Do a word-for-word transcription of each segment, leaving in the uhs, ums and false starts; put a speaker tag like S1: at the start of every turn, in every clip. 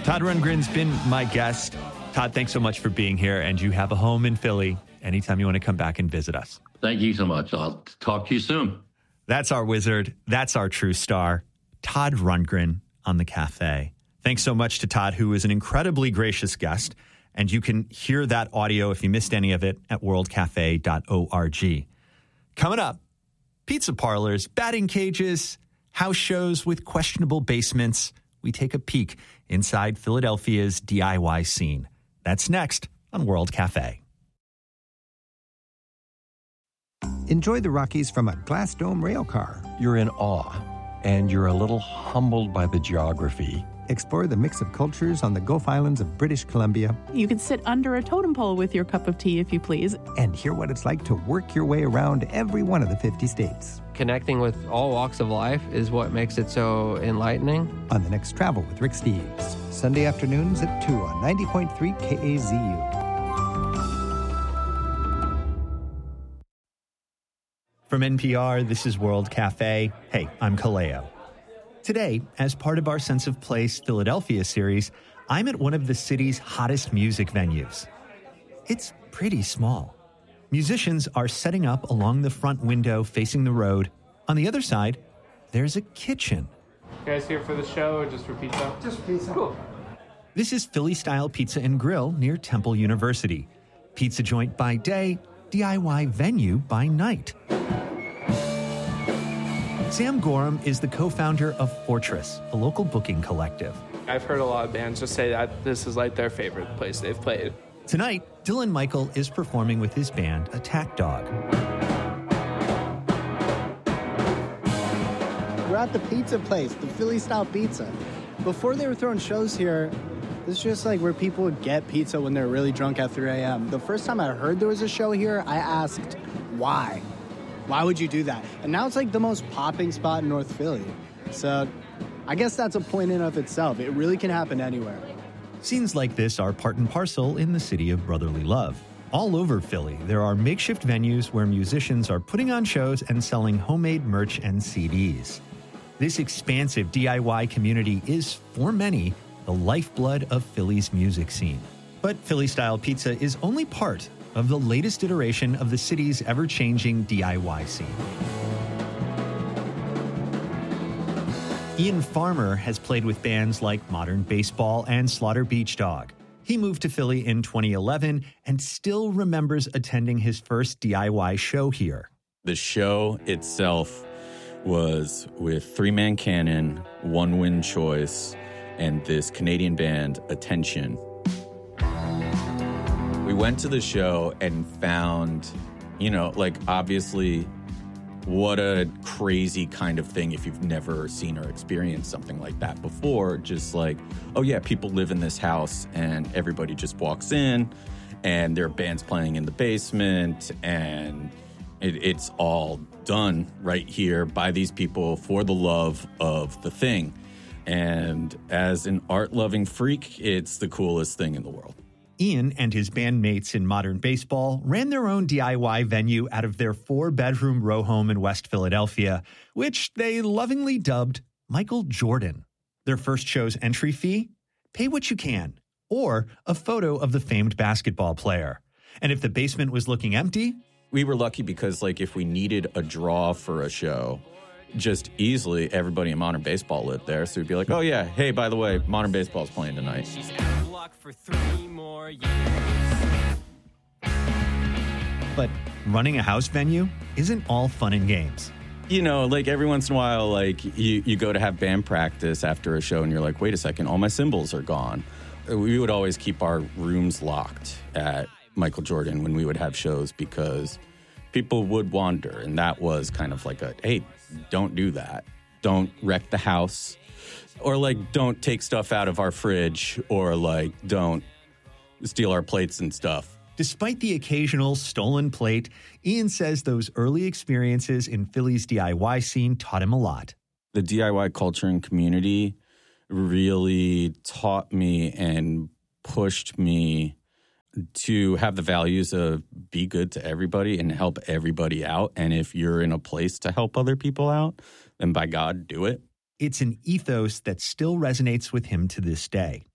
S1: Todd Rundgren's been my guest. Todd, thanks so much for being here, and you have a home in Philly anytime you want to come back and visit us.
S2: Thank you so much. I'll talk to you soon.
S1: That's our wizard. That's our true star, Todd Rundgren on The Cafe. Thanks so much to Todd, who is an incredibly gracious guest, and you can hear that audio if you missed any of it at world cafe dot org. Coming up, pizza parlors, batting cages, house shows with questionable basements. We take a peek inside Philadelphia's D I Y scene. That's next on World Cafe.
S3: Enjoy the Rockies from a Glass Dome rail car.
S4: You're in awe, and you're a little humbled by the geography.
S3: Explore the mix of cultures on the Gulf Islands of British Columbia.
S5: You can sit under a totem pole with your cup of tea, if you please.
S3: And hear what it's like to work your way around every one of the fifty states.
S6: Connecting with all walks of life is what makes it so enlightening.
S3: On the next Travel with Rick Steves, Sunday afternoons at two on ninety point three K A Z U.
S1: From N P R, this is World Cafe. Hey, I'm Kaleo. Today, as part of our Sense of Place Philadelphia series, I'm at one of the city's hottest music venues. It's pretty small. Musicians are setting up along the front window facing the road. On the other side, there's a kitchen.
S7: You guys here for the show or just for pizza?
S8: Just pizza.
S7: Cool.
S1: This is Philly-style pizza and grill near Temple University. Pizza joint by day, D I Y venue by night. Sam Gorham is the co-founder of Fortress, a local booking collective.
S7: I've heard a lot of bands just say that this is like their favorite place they've played.
S1: Tonight, Dylan Michael is performing with his band, Attack Dog.
S8: We're at the pizza place, the Philly-style pizza. Before they were throwing shows here, this is just like where people would get pizza when they're really drunk at three a.m. The first time I heard there was a show here, I asked, why? Why would you do that? And now it's like the most popping spot in North Philly. So I guess that's a point in of itself. It really can happen anywhere.
S1: Scenes like this are part and parcel in the city of brotherly love. All over Philly, there are makeshift venues where musicians are putting on shows and selling homemade merch and C Ds. This expansive D I Y community is, for many, the lifeblood of Philly's music scene. But Philly-style pizza is only part of the latest iteration of the city's ever-changing D I Y scene. Ian Farmer has played with bands like Modern Baseball and Slaughter Beach Dog. He moved to Philly in twenty eleven and still remembers attending his first D I Y show here.
S9: The show itself was with Three Man Cannon, One Wind Choice, and this Canadian band, Attention. We went to the show and found, you know, like, obviously, what a crazy kind of thing if you've never seen or experienced something like that before. Just like, oh, yeah, people live in this house and everybody just walks in and there are bands playing in the basement and it, it's all done right here by these people for the love of the thing. And as an art-loving freak, it's the coolest thing in the world.
S1: Ian and his bandmates in Modern Baseball ran their own D I Y venue out of their four-bedroom row home in West Philadelphia, which they lovingly dubbed Michael Jordan. Their first show's entry fee? Pay what you can, or a photo of the famed basketball player. And if the basement was looking empty?
S9: We were lucky because, like, if we needed a draw for a show, just easily everybody in Modern Baseball lived there. So we'd be like, oh, yeah, hey, by the way, Modern Baseball's playing tonight.
S10: She's got luck for three more years.
S1: But running a house venue isn't all fun and games.
S9: You know, like, every once in a while, like, you, you go to have band practice after a show and you're like, wait a second, all my cymbals are gone. We would always keep our rooms locked at Michael Jordan when we would have shows because people would wander. And that was kind of like a, hey, don't do that. Don't wreck the house. Or, like, don't take stuff out of our fridge. Or, like, don't steal our plates and stuff.
S1: Despite the occasional stolen plate, Ian says those early experiences in Philly's D I Y scene taught him a lot.
S9: The D I Y culture and community really taught me and pushed me to have the values of be good to everybody and help everybody out. And if you're in a place to help other people out, then by God, do it.
S1: It's an ethos that still resonates with him to this day.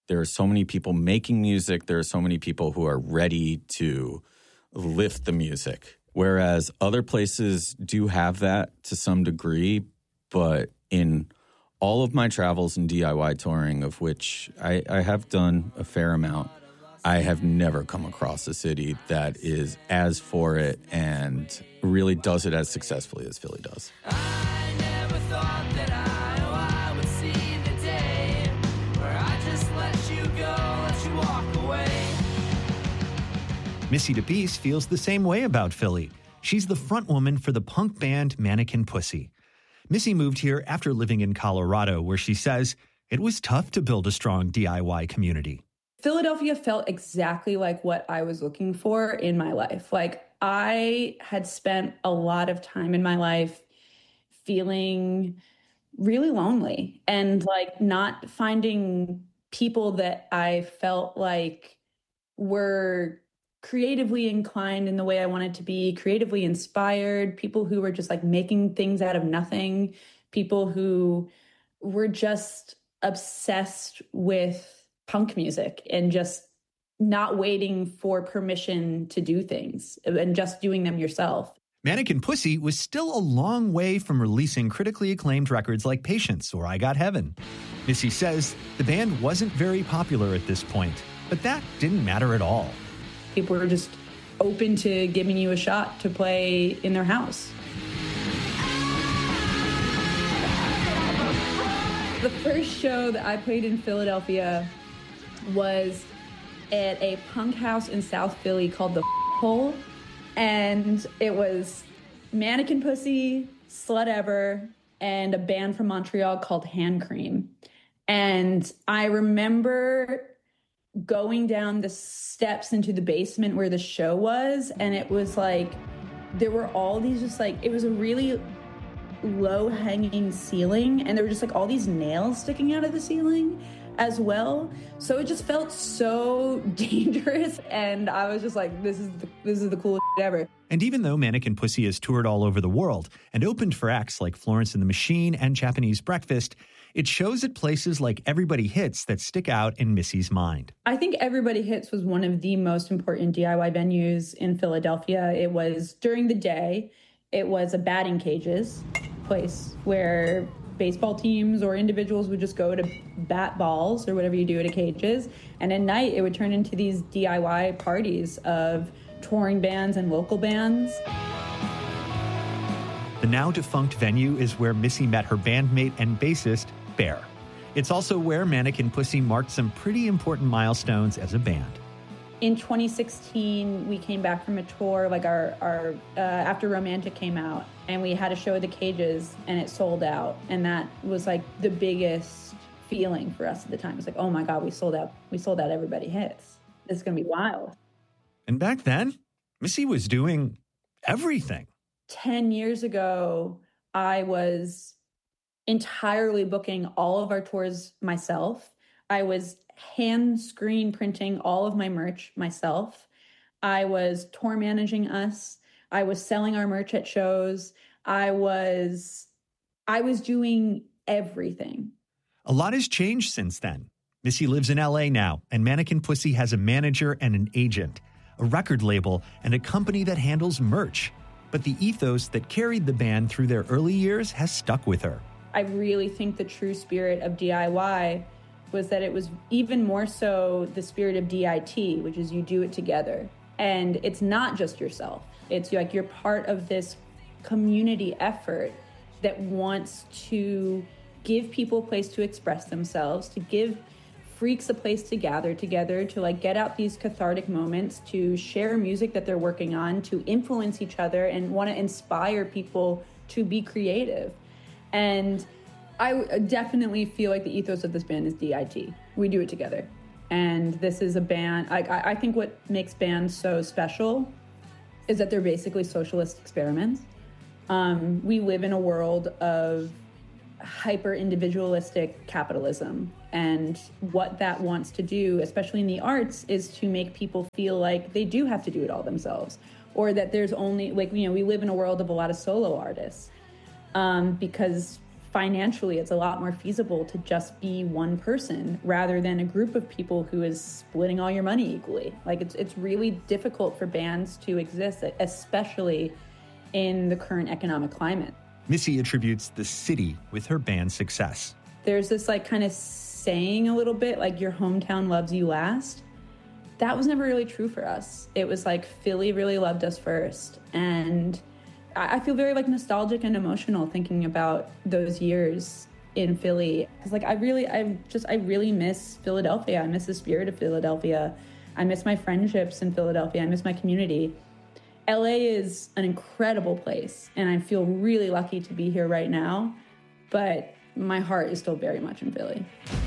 S9: There are so many people making music. There are so many people who are ready to lift the music. Whereas other places do have that to some degree, but in all of my travels and D I Y touring, of which I, I have done a fair amount, I have never come across a city that is as for it and really does it as successfully as Philly does.
S10: I never thought that I, oh, I would see the day where I just let you go, let you walk away.
S1: Missy DePiece feels the same way about Philly. She's the front woman for the punk band Mannequin Pussy. Missy moved here after living in Colorado, where she says it was tough to build a strong D I Y community.
S11: Philadelphia felt exactly like what I was looking for in my life. Like, I had spent a lot of time in my life feeling really lonely and like not finding people that I felt like were creatively inclined in the way I wanted to be, creatively inspired, people who were just like making things out of nothing, people who were just obsessed with punk music and just not waiting for permission to do things and just doing them yourself.
S1: Mannequin Pussy was still a long way from releasing critically acclaimed records like Patience or I Got Heaven. Missy says the band wasn't very popular at this point, but that didn't matter at all.
S11: People were just open to giving you a shot to play in their house. The first show that I played in Philadelphia was at a punk house in South Philly called The Hole. And it was Mannequin Pussy, Slut Ever, and a band from Montreal called Hand Cream. And I remember going down the steps into the basement where the show was, and it was like, there were all these just like, it was a really low-hanging ceiling, and there were just like all these nails sticking out of the ceiling as well. So it just felt so dangerous, and I was just like, this is the, this is the coolest shit ever.
S1: And even though Mannequin Pussy has toured all over the world and opened for acts like Florence and the Machine and Japanese Breakfast, it shows at places like Everybody Hits that stick out in Missy's mind.
S11: I think Everybody Hits was one of the most important D I Y venues in Philadelphia. It was during the day. It was a batting cages place where baseball teams or individuals would just go to bat balls or whatever you do at a cages. And at night, it would turn into these D I Y parties of touring bands and local bands.
S1: The now defunct venue is where Missy met her bandmate and bassist, Bear. It's also where Mannequin Pussy marked some pretty important milestones as a band.
S11: In twenty sixteen, we came back from a tour, like our, our uh, after Romantic came out, and we had a show at the Cages, and it sold out. And that was like the biggest feeling for us at the time. It's like, oh my God, we sold out. We sold out Everybody Hits. This is going to be wild.
S1: And back then, Missy was doing everything.
S11: Ten years ago, I was entirely booking all of our tours myself. I was hand screen printing all of my merch myself. I was tour managing us. I was selling our merch at shows. I was, I was doing everything.
S1: A lot has changed since then. Missy lives in L A now, and Mannequin Pussy has a manager and an agent, a record label, and a company that handles merch. But the ethos that carried the band through their early years has stuck with her.
S11: I really think the true spirit of D I Y was that it was even more so the spirit of D I T, which is you do it together. And it's not just yourself. It's like you're part of this community effort that wants to give people a place to express themselves, to give freaks a place to gather together, to like get out these cathartic moments, to share music that they're working on, to influence each other and want to inspire people to be creative. And I definitely feel like the ethos of this band is D I T. We do it together. And this is a band, I, I think what makes bands so special is that they're basically socialist experiments. Um, we live in a world of hyper-individualistic capitalism. And what that wants to do, especially in the arts, is to make people feel like they do have to do it all themselves. Or that there's only, like, you know, we live in a world of a lot of solo artists. Um, because financially it's a lot more feasible to just be one person rather than a group of people who is splitting all your money equally. Like it's it's really difficult for bands to exist, especially in the current economic climate.
S1: Missy attributes the city with her band's success.
S11: There's this like kind of saying a little bit like your hometown loves you last. That was never really true for us. It was like Philly really loved us first. And I feel very like nostalgic and emotional thinking about those years in Philly. Cause like I really, I just, I really miss Philadelphia. I miss the spirit of Philadelphia. I miss my friendships in Philadelphia. I miss my community. L A is an incredible place and I feel really lucky to be here right now, but my heart is still very much in Philly.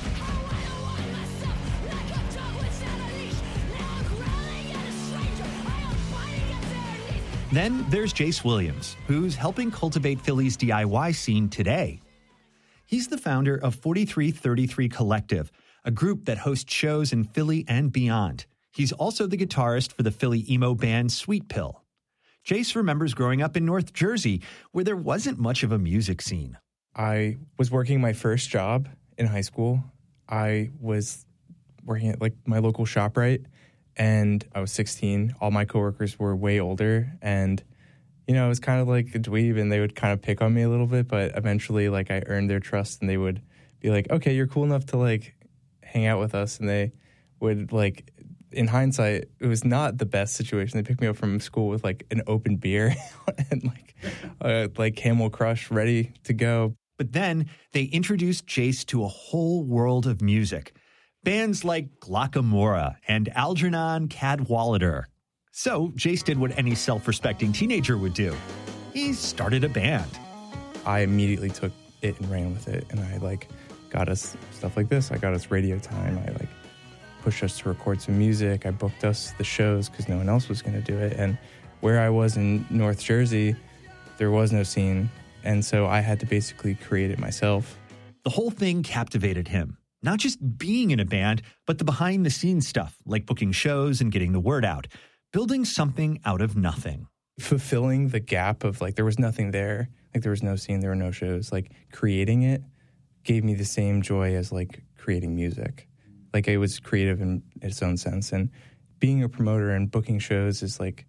S1: Then there's Jace Williams, who's helping cultivate Philly's D I Y scene today. He's the founder of forty-three thirty-three Collective, a group that hosts shows in Philly and beyond. He's also the guitarist for the Philly emo band Sweet Pill. Jace remembers growing up in North Jersey, where there wasn't much of a music scene.
S12: I was working my first job in high school. I was working at like my local ShopRite. And I was sixteen. All my coworkers were way older. And, you know, I was kind of like a dweeb and they would kind of pick on me a little bit. But eventually, like, I earned their trust and they would be like, okay, you're cool enough to, like, hang out with us. And they would, like, in hindsight, it was not the best situation. They picked me up from school with, like, an open beer and, like, uh, like Camel Crush ready to go.
S1: But then they introduced Jace to a whole world of music. Bands like Glockamora and Algernon Cadwallader. So Jace did what any self-respecting teenager would do. He started a band.
S12: I immediately took it and ran with it. And I like got us stuff like this. I got us radio time. I like pushed us to record some music. I booked us the shows because no one else was going to do it. And where I was in North Jersey, there was no scene. And so I had to basically create it myself.
S1: The whole thing captivated him. Not just being in a band, but the behind-the-scenes stuff, like booking shows and getting the word out, building something out of nothing.
S12: Fulfilling the gap of, like, there was nothing there. Like, there was no scene, there were no shows. Like, creating it gave me the same joy as, like, creating music. Like, it was creative in its own sense. And being a promoter and booking shows is, like,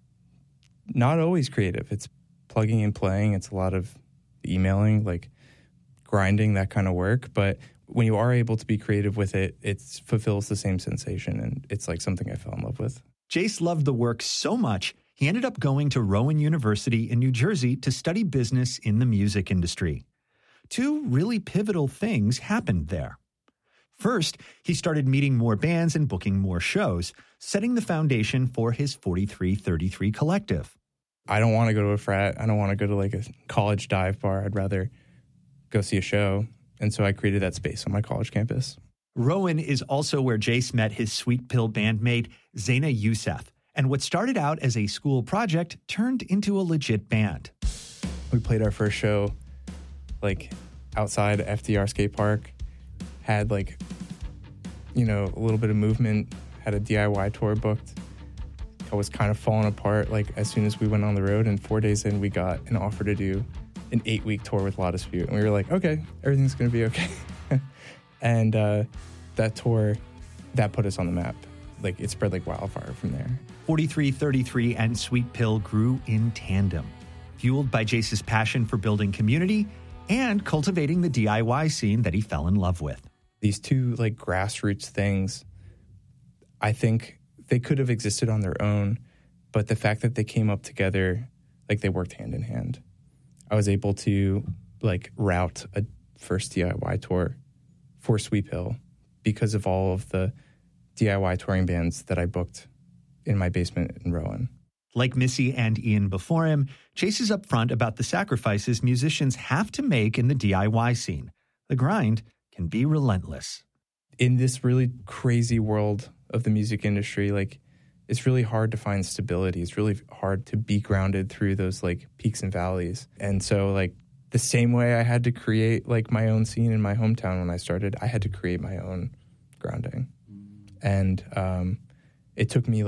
S12: not always creative. It's plugging and playing. It's a lot of emailing, like, grinding, that kind of work. But when you are able to be creative with it, it fulfills the same sensation, and it's like something I fell in love with.
S1: Jace loved the work so much, he ended up going to Rowan University in New Jersey to study business in the music industry. Two really pivotal things happened there. First, he started meeting more bands and booking more shows, setting the foundation for his forty-three thirty-three Collective.
S12: I don't want to go to a frat. I don't want to go to like a college dive bar. I'd rather go see a show. And so I created that space on my college campus.
S1: Rowan is also where Jace met his Sweet Pill bandmate, Zaina Youssef. And what started out as a school project turned into a legit band.
S12: We played our first show, like, outside F D R skate park. Had, like, you know, a little bit of movement. Had a D I Y tour booked. I was kind of falling apart, like, as soon as we went on the road. And four days in, we got an offer to do an eight-week tour with La Dispute. And we were like, okay, everything's going to be okay. and uh, that tour, that put us on the map. Like, it spread like wildfire from there.
S1: forty-three thirty-three and Sweet Pill grew in tandem, fueled by Jace's passion for building community and cultivating the D I Y scene that he fell in love with.
S12: These two, like, grassroots things, I think they could have existed on their own, but the fact that they came up together, like, they worked hand in hand. I was able to, like, route a first D I Y tour for Sweet Pill because of all of the D I Y touring bands that I booked in my basement in Rowan.
S1: Like Missy and Ian before him, Jace is upfront about the sacrifices musicians have to make in the D I Y scene. The grind can be relentless.
S12: In this really crazy world of the music industry, like, it's really hard to find stability. It's really hard to be grounded through those, like, peaks and valleys. And so, like, the same way I had to create, like, my own scene in my hometown when I started, I had to create my own grounding. And um, it took me, like,